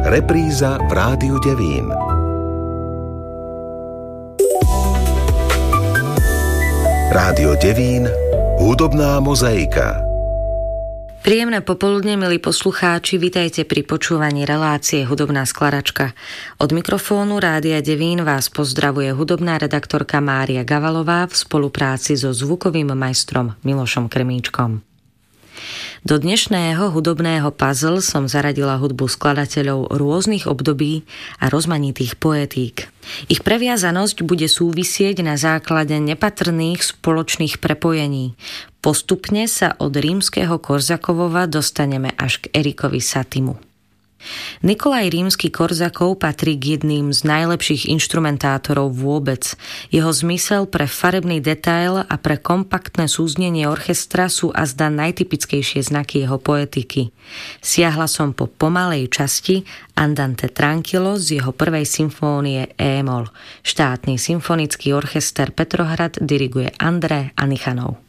Repríza v Rádiu Devín. Rádio Devín, hudobná mozaika. Príjemné popoludne, milí poslucháči, vitajte pri počúvaní relácie Hudobná skladačka. Od mikrofónu Rádia Devín vás pozdravuje hudobná redaktorka Mária Gavalová v spolupráci so zvukovým majstrom Milošom Kremíčkom. Do dnešného hudobného puzzle som zaradila hudbu skladateľov rôznych období a rozmanitých poetík. Ich previazanosť bude súvisieť na základe nepatrných spoločných prepojení. Postupne sa od rímskeho Korzakovova dostaneme až k Erikovi Sattimu. Nikolaj Rímsky-Korzakov patrí k jedným z najlepších inštrumentátorov vôbec. Jeho zmysel pre farebný detail a pre kompaktné súznenie orchestra sú azda najtypickejšie znaky jeho poetiky. Siahla som po pomalej časti Andante tranquillo z jeho prvej symfónie E-moll. Štátny symfonický orchester Petrohrad diriguje Andrej Anichanov.